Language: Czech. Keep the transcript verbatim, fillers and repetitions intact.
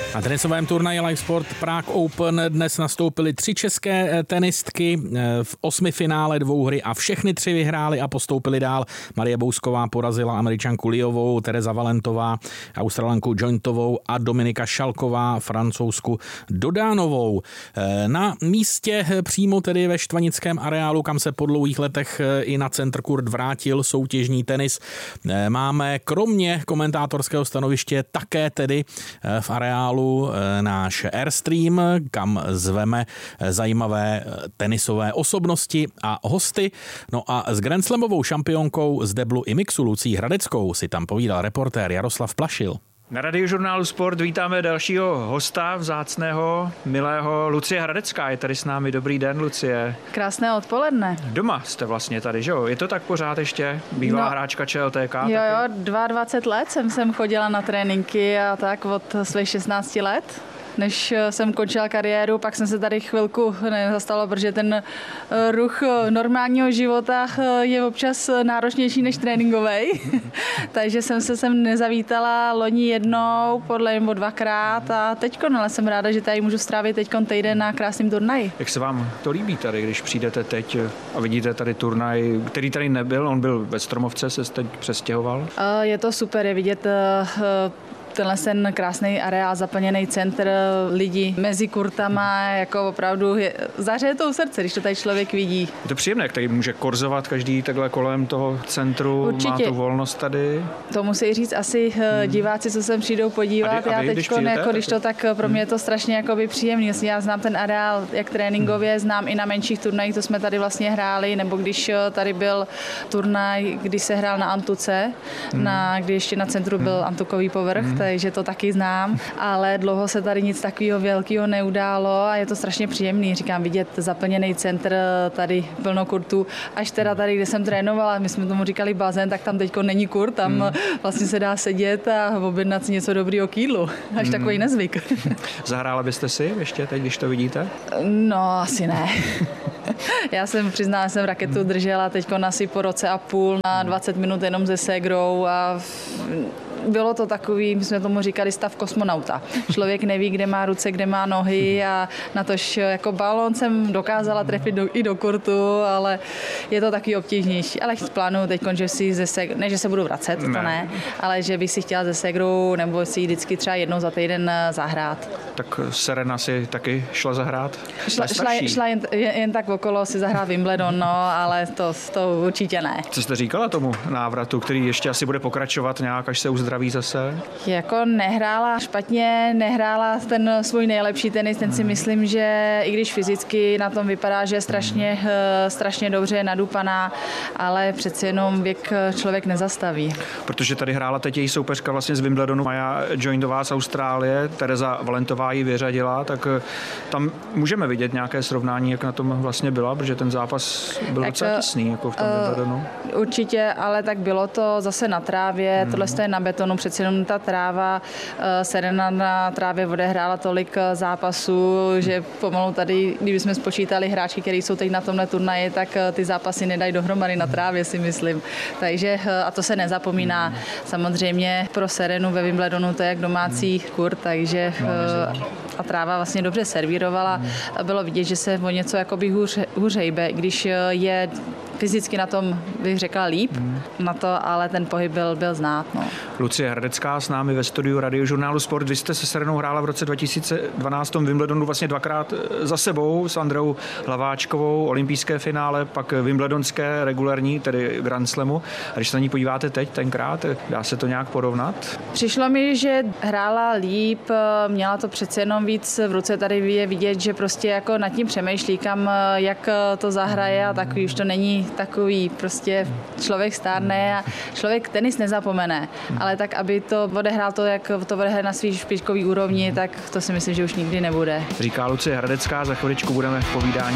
Na tenisovém turnaji Live Sport Prague Open dnes nastoupily tři české tenistky v osmi finále dvouhry a všechny tři vyhrály a postoupily dál. Marie Bousková porazila Američanku Liovou, Tereza Valentová Australanku Jointovou a Dominika Šalková Francouzsku Dodánovou. Na místě přímo tedy ve štvanickém areálu, kam se po dlouhých letech i na Centr Kurt vrátil soutěžní tenis, máme kromě komentátorského stanoviště také tedy v areálu náš Airstream, kam zveme zajímavé tenisové osobnosti a hosty. No a s Grand Slamovou šampionkou z deblu i mixu Lucí Hradeckou si tam povídal reportér Jaroslav Plašil. Na Radiožurnálu Sport vítáme dalšího hosta, vzácného, milého Lucie Hradecká. Je tady s námi. Dobrý den, Lucie. Krásné odpoledne. Doma jste vlastně tady, že jo? Je to tak pořád ještě? Bývalá no, hráčka Č L T K? Jo, jo, dvacet dva let jsem sem chodila na tréninky a tak od svých šestnácti let. Než jsem končila kariéru, pak jsem se tady chvilku nezastala, protože ten ruch normálního života je občas náročnější než tréninkovej. Takže jsem se sem nezavítala loni jednou, podle nebo dvakrát a teďkon, ale jsem ráda, že tady můžu strávit teďkon týden na krásným turnaji. Jak se vám to líbí tady, když přijdete teď a vidíte tady turnaj, který tady nebyl, on byl ve Stromovce, se teď přestěhoval? Je to super, je vidět tenhle ten krásný areál, zaplněný centr, lidi mezi kurtama, jako opravdu je, zahřeje to u srdce, když to tady člověk vidí. Je to příjemné, jak tady může korzovat každý takhle kolem toho centru, určitě. Má tu volnost tady. To musí říct asi hmm. diváci, co sem přijdou podívat. A vy, a vy, Já teď, jako, když to tak pro mě je to strašně jakoby příjemný. Já znám ten areál jak tréninkově, hmm. znám i na menších turnajích, to jsme tady vlastně hráli, nebo když tady byl turnaj, když se hrál na Antuce, hmm. na, kdy ještě na centru byl hmm. antukový povrch, hmm. takže to taky znám, ale dlouho se tady nic takového velkého neudálo a je to strašně příjemný, říkám, vidět zaplněný centr, tady plno kurtů, až teda tady, kde jsem trénovala, my jsme tomu říkali bazén, tak tam teďko není kurt, tam hmm. vlastně se dá sedět a objednat si něco dobrýho k jídlu, až hmm. takový nezvyk. Zahrála byste si ještě teď, když to vidíte? No, asi ne. Já jsem přiznala, jsem raketu držela teďko asi po roce a půl na dvacet minut jenom se ségrou a bylo to takový, my jsme tomu říkali stav kosmonauta. Člověk neví, kde má ruce, kde má nohy a natož jako balón jsem dokázala trefit do, i do kurtu, ale je to taky obtížnější. Ale plánuju teď, že si ze seg... ne, že se budu vracet, to ne. ne, ale že bych si chtěla ze segrou nebo si vždycky třeba jednou za týden zahrát. Tak Serena si taky šla zahrát? Šla, šla, šla jen, jen tak okolo si zahrát Wimbledon, no, ale to, to určitě ne. Co jste říkala tomu návratu, který ještě asi bude pokračovat nějak, až se uzdraví zase? Jako nehrála špatně, nehrála ten svůj nejlepší tenis, ten si myslím, že i když fyzicky na tom vypadá, že je strašně, strašně dobře nadupaná, ale přeci jenom věk člověk nezastaví. Protože tady hrála teď její soupeřka vlastně z Wimbledonu, Maja Jointová z Austrálie, Tereza Valentová ji vyřadila, tak tam můžeme vidět nějaké srovnání, jak na tom vlastně byla, protože ten zápas byl tak, docela těsný, jako v tom uh, Wimbledonu. Určitě, ale tak bylo to zase na trávě, hmm. tohle je na betonu, přeci jenom ta tráva, Serena na trávě odehrála tolik zápasů, že pomalu tady, kdybychom spočítali hráčky, kteří jsou teď na tomhle turnaji, tak ty zápasy nedají dohromady na trávě, si myslím. Takže, a to se nezapomíná. Samozřejmě pro Serenu ve Wimbledonu to je jak domácí kurt, takže a tráva vlastně dobře servírovala. Bylo vidět, že se o něco jakoby hůř, hůř hejbe, když je fyzicky na tom, bych řekla, líp, hmm. na to, ale ten pohyb byl, byl znát. No. Lucie Hradecká s námi ve studiu Radiožurnálu Sport. Vy jste se Serenou hrála v roce dva tisíce dvanáct v Wimbledonu vlastně dvakrát za sebou s Andreou Hlaváčkovou, olympijské finále, pak wimbledonské regulární, tedy Grand Slamu. A když se na ní podíváte teď, tenkrát, dá se to nějak porovnat? Přišlo mi, že hrála líp, měla to přece jenom víc v ruce, tady je vidět, že prostě jako nad tím přemýšlí, kam, jak to zahraje a takový, už to není takový, prostě člověk stárne a člověk tenis nezapomene, ale tak, aby to odehrál to, jak to odehraje na svý špičkový úrovni, tak to si myslím, že už nikdy nebude. Říká Lucie Hradecká, za chviličku budeme v povídání